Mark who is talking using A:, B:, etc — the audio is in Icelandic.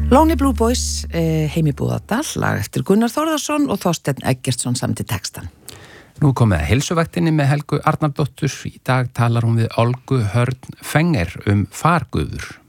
A: Lonely Blue Boys, Heimi Búðardal, lag eftir Gunnar Þórðarsson og Þorsteinn Eggertsson samdi textan.
B: Nú komið að heilsuvaktinni með Helgu Arnardóttur. Í dag talar hún við Olgu Hörn Fenger farguður.